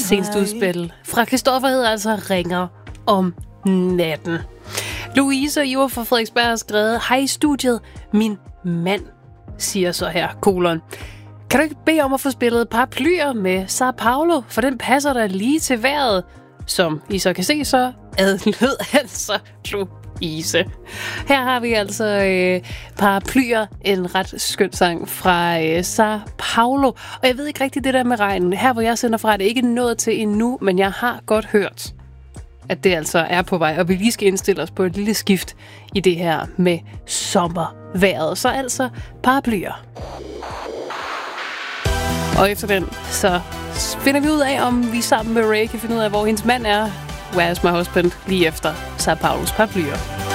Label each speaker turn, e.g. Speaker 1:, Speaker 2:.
Speaker 1: seneste udspil fra Christoffer hedder altså Ringer om natten. Louise og Iver fra Frederiksberg har skrevet: Hej i studiet, min mand siger så her, kolon. Kan du ikke bede om at få spillet paraplyer med Sao Paulo, for den passer der lige til vejret? Som I så kan se, så adlød altså Louise. Her har vi altså paraplyer, en ret skøn sang fra Sao Paulo. Og jeg ved ikke rigtig det der med regnen. Her hvor jeg sender fra, er det ikke nået til endnu, men jeg har godt hørt, at det altså er på vej, og vi lige skal indstille os på et lille skift i det her med sommervejret. Så altså paraplyer. Og efter den, så finder vi ud af, om vi sammen med Ray kan finde ud af, hvor hendes mand er. Where's my husband? Lige efter Sao Paulos paraplyer.